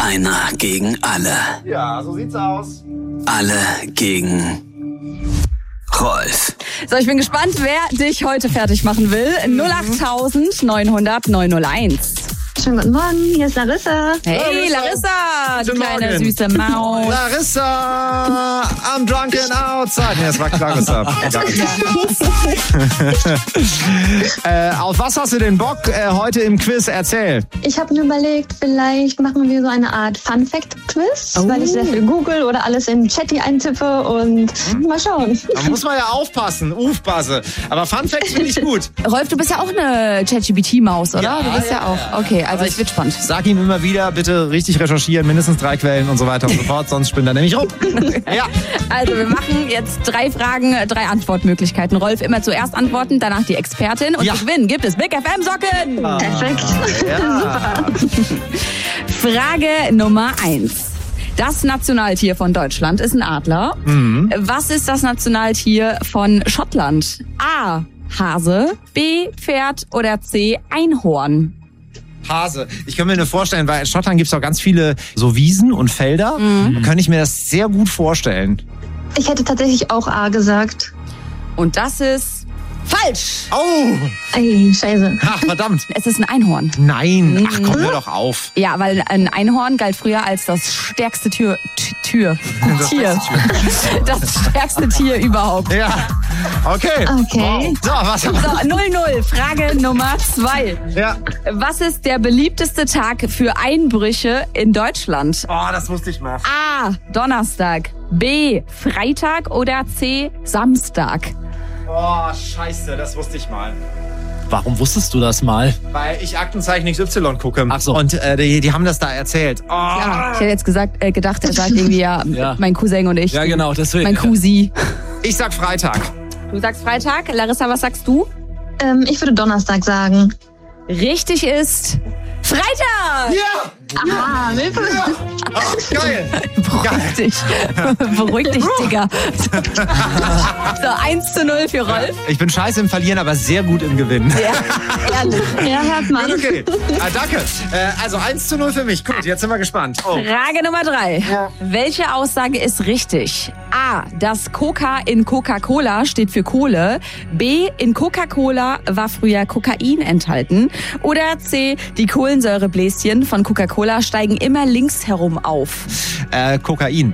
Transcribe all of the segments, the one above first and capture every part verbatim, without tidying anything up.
Einer gegen alle. Ja, so sieht's aus. Alle gegen Rolf. So, ich bin gespannt, wer dich heute fertig machen will. null acht neun null null neun null eins. Schönen guten Morgen, hier ist Larissa. Hey Larissa, du Guten kleine Morgen. süße Maus. Larissa, I'm drunken outside. Nee, das war Clarissa. äh, auf was hast du denn Bock äh, heute im Quiz? Erzähl. Ich habe mir überlegt, vielleicht machen wir so eine Art Fun-Fact-Quiz, Oh. weil ich sehr viel google oder alles in Chatty eintippe und mal schauen. Da muss man ja aufpassen, aufpassen. Aber Fun Facts finde ich gut. Rolf, du bist ja auch eine ChatGPT-Maus, oder? Ja, du bist ja, ja, auch. Okay, also es wird spannend. Sag ihm immer wieder, bitte richtig recherchieren, mindestens drei Quellen und so weiter und so fort, sonst spinnt er nämlich rum. Ja. Also wir machen jetzt drei Fragen, drei Antwortmöglichkeiten. Rolf immer zuerst antworten, danach die Expertin. Und Ja. zu gewinnen gibt es Big F M-Socken. Perfekt. Ja. Frage Nummer eins. Das Nationaltier von Deutschland ist ein Adler. Mhm. Was ist das Nationaltier von Schottland? A. Hase, B. Pferd oder C. Einhorn? Hase. Ich kann mir nur vorstellen, weil in Schottland gibt es auch ganz viele so Wiesen und Felder. Mhm. Da kann ich mir das sehr gut vorstellen. Ich hätte tatsächlich auch A gesagt. Und das ist falsch. Oh! Ey, scheiße. Ach, verdammt. Es ist ein Einhorn. Nein. Ach, komm, hör doch auf. Ja, weil ein Einhorn galt früher als das stärkste Tür, T- Tür, Das Tier. beste Das stärkste Tier überhaupt. Ja. Okay. Okay. Wow. So, was? So, null null. Frage Nummer zwei. Ja. Was ist der beliebteste Tag für Einbrüche in Deutschland? Oh, das wusste ich mal. A. Donnerstag. B. Freitag oder C. Samstag? Oh, scheiße, das wusste ich mal. Warum wusstest du das mal? Weil ich Aktenzeichen X Y gucke. Ach so. Und äh, die, die haben das da erzählt. Oh. Ja, ich hätte jetzt gesagt, äh, gedacht, er sagt irgendwie ja, Ja. mein Cousin und ich. Ja, genau, deswegen. Mein Cousin. Ich sag Freitag. Du sagst Freitag. Larissa, was sagst du? Ähm, ich würde Donnerstag sagen. Richtig ist Freitag! Ja! Ah, Hilfe. Oh, geil! Beruhig dich. Beruhig dich, Digga. So, eins zu null für Rolf. Ich bin scheiße im Verlieren, aber sehr gut im Gewinnen. Ja, ehrlich. Ja, hört man. Okay, ah, danke. Äh, also eins zu null für mich. Gut, jetzt sind wir gespannt. Oh. Frage Nummer drei. Welche Aussage ist richtig? A. Das Coca in Coca-Cola steht für Kohle. B. In Coca-Cola war früher Kokain enthalten. Oder C. Die Kohlensäurebläschen von Coca-Cola steigen immer links herum auf. Äh, Kokain.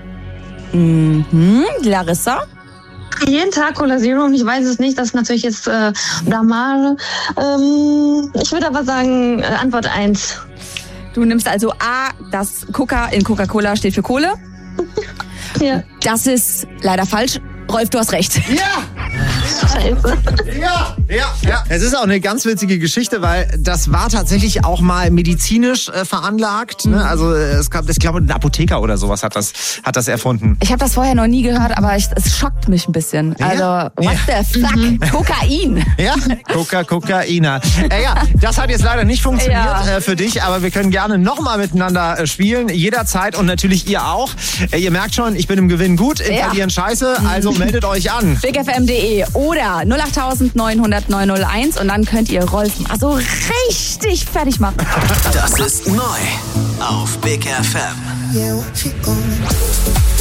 Mhm. Larissa? Jeden Tag Cola Zero und ich weiß es nicht. Das ist natürlich jetzt äh, Blamage. Ähm, ich würde aber sagen, äh, Antwort eins. Du nimmst also A. Das Coca in Coca-Cola steht für Kohle. Ja. Das ist leider falsch. Rolf, du hast recht. Ja! Scheiße. Ja, ja, ja. Es ist auch eine ganz witzige Geschichte, weil das war tatsächlich auch mal medizinisch äh, veranlagt. Ne? Also äh, es gab, ich glaube, ein Apotheker oder sowas hat das, hat das erfunden. Ich habe das vorher noch nie gehört, aber ich, es schockt mich ein bisschen. Ja? Also, what the fuck? Kokain. Ja, Coca, Cocaina. Äh, ja, das hat jetzt leider nicht funktioniert Ja. äh, für dich, aber wir können gerne nochmal miteinander äh, spielen, jederzeit und natürlich ihr auch. Äh, ihr merkt schon, ich bin im Gewinn gut, im Ja. Verlieren scheiße, also meldet euch an. big f m punkt d e oder null acht neun null null neun null eins und dann könnt ihr Rolf also richtig fertig machen. Das ist neu auf Big F M. Yeah, what you gonna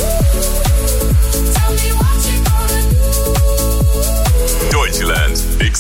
do? Deutschland X